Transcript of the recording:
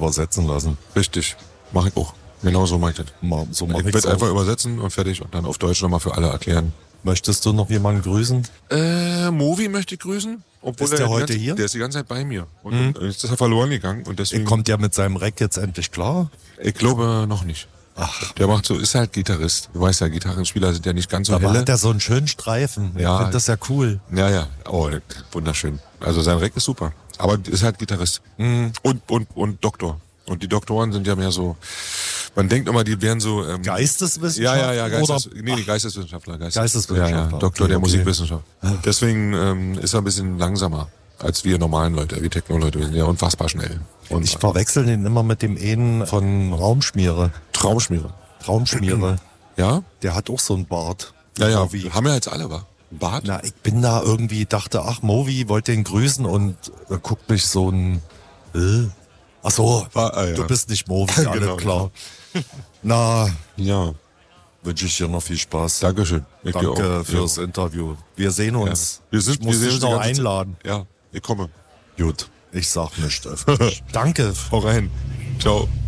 übersetzen lassen. Richtig. Mache ich auch. Genau so mache ich das. So mach Ich ich's werde auch. einfach übersetzen und fertig und dann auf Deutsch nochmal für alle erklären. Möchtest du noch jemanden grüßen? Movi möchte ich grüßen. Obwohl Ist der die heute ganze, hier? Der ist die ganze Zeit bei mir. Und jetzt ist er verloren gegangen. Und deswegen, Kommt der mit seinem Rack jetzt endlich klar? ich glaube noch nicht. Ach, Der macht so, ist halt Gitarrist. Du weißt ja, Gitarrenspieler sind ja nicht ganz so aber helle. hat er so einen schönen Streifen. Ich Ja. finde das ja cool. Ja. Oh, wunderschön. Also sein Rack ist super. Aber ist halt Gitarrist. Und Doktor. Und die Doktoren sind ja mehr so, man denkt immer, die wären so... Geisteswissenschaftler? Ja, Oder? Geisteswissenschaftler. Geisteswissenschaftler. Ja, Doktor der Okay. Musikwissenschaft. Deswegen ist er ein bisschen langsamer als wir normalen Leute, wie Techno-Leute. Wir sind ja unfassbar schnell. Und Ich verwechsel den immer mit dem einen von Raumschmiere. Traumschmiere. Ja? Der hat auch so einen Bart. Ja, Movi. haben wir jetzt alle, wa? Bart? Na, ich bin da irgendwie, dachte, ach, Movi wollte den grüßen und da guckt mich so ein... Ach so, Ja. du bist nicht Movi, alles Genau, klar. Na, Ja, wünsche ich dir noch viel Spaß. Dankeschön. Ich dir Danke auch. fürs Interview. Wir sehen uns. Wir Ich muss sehen dich uns die noch ganze Zeit. einladen. Ja, ich komme. Gut, ich sag nicht öffentlich. Danke. Hau rein. Ciao.